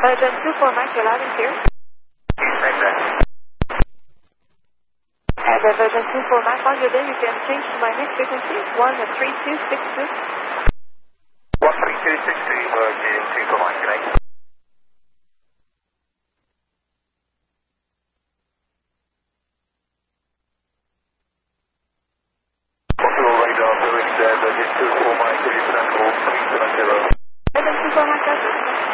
Virgin 24 Mike, you're loud and clear. Right there. The Virgin 24 Mike, on your day, you can change to my next frequency, 13262.